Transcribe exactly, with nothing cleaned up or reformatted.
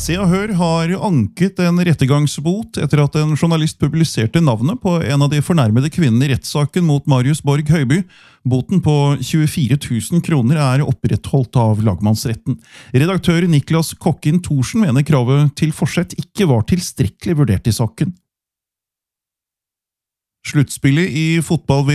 Se og Hør har anket en rettergangsbot etter at en journalist publiserte navnet på en av de fornærmede kvinnene i rettssaken mot Marius Borg Høiby. Boten på tjuefire tusen kroner er opprettholdt av lagmannsretten. Redaktør Niklas Kokkin Thorsen mener kravet til forsett ikke var tilstrekkelig vurdert i saken. Sluttspillet i fotball